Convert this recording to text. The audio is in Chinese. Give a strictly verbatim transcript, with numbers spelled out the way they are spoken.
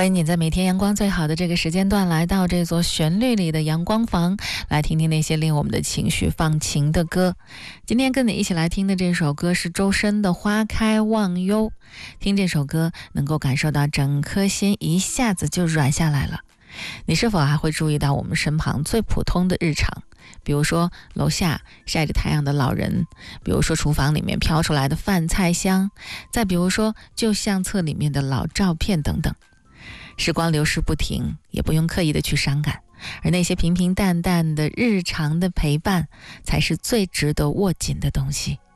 欢迎你在每天阳光最好的这个时间段来到这座旋律里的阳光房，来听听那些令我们的情绪放晴的歌。今天跟你一起来听的这首歌是周深的《花开忘忧》，听这首歌能够感受到整颗心一下子就软下来了。你是否还会注意到我们身旁最普通的日常，比如说楼下晒着太阳的老人，比如说厨房里面飘出来的饭菜香，再比如说旧相册里面的老照片等等。时光流逝不停，也不用刻意的去伤感，而那些平平淡淡的日常的陪伴才是最值得握紧的东西。